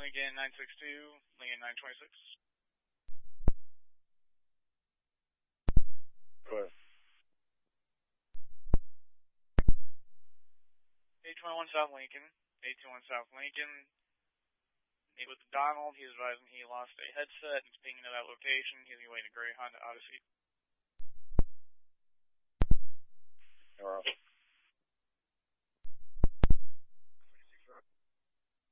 Lincoln 962, Lincoln 926. Go ahead. 821 South Lincoln, 821 South Lincoln. Meet with Donald. He's advising he lost a headset and is pinging to that location. He's waiting a Greyhound Odyssey.